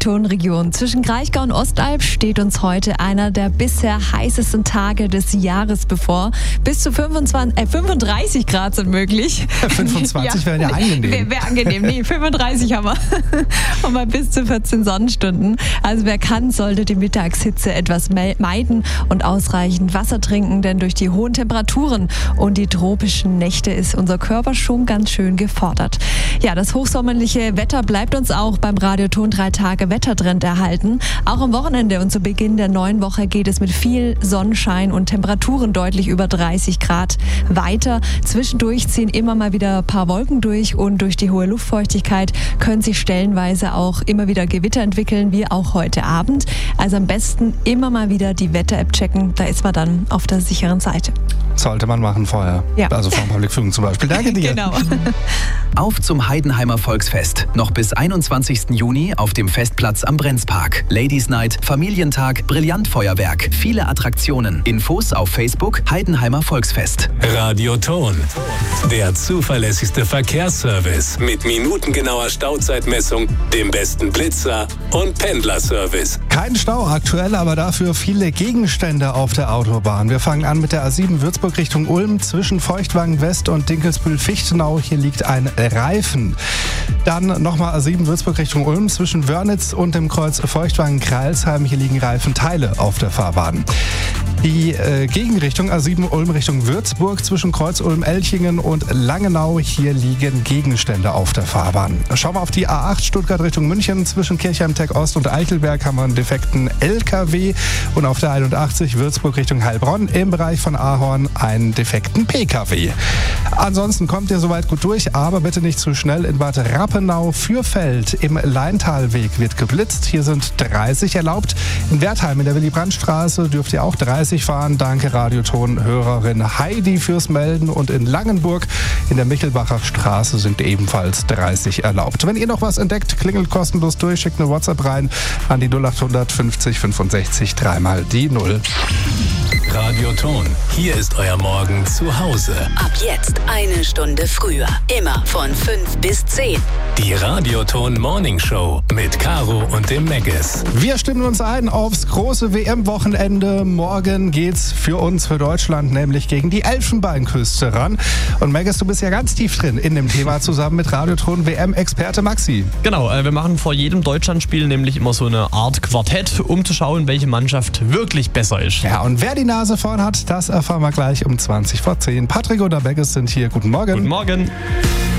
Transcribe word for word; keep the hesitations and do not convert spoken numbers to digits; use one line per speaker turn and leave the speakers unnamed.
Radioton-Region. Zwischen Kraichgau und Ostalb steht uns heute einer der bisher heißesten Tage des Jahres bevor. Bis zu fünfundzwanzig, äh, fünfunddreißig Grad sind möglich.
fünfundzwanzig ja, wären ja angenehm.
Wäre wär angenehm. Nee, fünfunddreißig haben wir. Und mal bis zu vierzehn Sonnenstunden. Also wer kann, sollte die Mittagshitze etwas meiden und ausreichend Wasser trinken, denn durch die hohen Temperaturen und die tropischen Nächte ist unser Körper schon ganz schön gefordert. Ja, das hochsommerliche Wetter bleibt uns auch beim Radioton drei Tage Wettertrend erhalten. Auch am Wochenende und zu Beginn der neuen Woche geht es mit viel Sonnenschein und Temperaturen deutlich über dreißig Grad weiter. Zwischendurch ziehen immer mal wieder ein paar Wolken durch und durch die hohe Luftfeuchtigkeit können sich stellenweise auch immer wieder Gewitter entwickeln, wie auch heute Abend. Also am besten immer mal wieder die Wetter-App checken, da ist man dann auf der sicheren Seite.
Sollte man machen vorher. Ja. Also vom Public Viewing zum Beispiel. Danke dir.
Genau.
Auf zum Heidenheimer Volksfest. Noch bis einundzwanzigsten Juni auf dem Festplatz am Brenzpark. Ladies Night, Familientag, Brillantfeuerwerk, viele Attraktionen. Infos auf Facebook Heidenheimer Volksfest.
Radioton. Der zuverlässigste Verkehrsservice mit minutengenauer Stauzeitmessung, dem besten Blitzer und Pendlerservice.
Kein Stau aktuell, aber dafür viele Gegenstände auf der Autobahn. Wir fangen an mit der A sieben Würzburg Richtung Ulm zwischen Feuchtwangen West und Dinkelsbühl-Fichtenau. Hier liegt ein Reifen. Dann nochmal A sieben Würzburg Richtung Ulm zwischen Wörnitz und dem Kreuz Feuchtwangen-Kreilsheim. Hier liegen Reifenteile auf der Fahrbahn. Die äh, Gegenrichtung A sieben Ulm Richtung Würzburg zwischen Kreuz Ulm-Elchingen und Langenau. Hier liegen Gegenstände auf der Fahrbahn. Schauen wir auf die A acht Stuttgart Richtung München. Zwischen Kirchheim-Tech Ost und Eichelberg haben wir einen defekten L K W. Und auf der einundachtzig Würzburg Richtung Heilbronn im Bereich von Ahorn einen defekten P K W. Ansonsten kommt ihr soweit gut durch, aber bitte nicht zu schnell. In Bad Rappenau-Fürfeld im Leintalweg wird geblitzt. Hier sind dreißig erlaubt. In Wertheim in der Willy-Brandt-Straße dürft ihr auch dreißig fahren. Danke Radioton-Hörerin Heidi fürs Melden. Und in Langenburg in der Michelbacher Straße sind ebenfalls dreißig erlaubt. Wenn ihr noch was entdeckt, klingelt kostenlos durch, schickt eine WhatsApp rein an die null achthundert fünfzig fünfundsechzig dreimal die null.
Radioton. Hier ist euer Morgen zu Hause.
Ab jetzt eine Stunde früher. Immer von fünf bis zehn.
Die Radioton Morning Show mit Caro und dem Megas.
Wir stimmen uns ein aufs große W M-Wochenende. Morgen geht's für uns, für Deutschland, nämlich gegen die Elfenbeinküste ran. Und Megas, du bist ja ganz tief drin in dem Thema zusammen mit Radioton W M-Experte Maxi.
Genau, wir machen vor jedem Deutschlandspiel nämlich immer so eine Art Quartett, um zu schauen, welche Mannschaft wirklich besser ist.
Ja, und wer die Nase vorn hat, das erfahren wir gleich um zwanzig vor zehn. Patrick oder Megas sind hier. Guten Morgen.
Guten Morgen.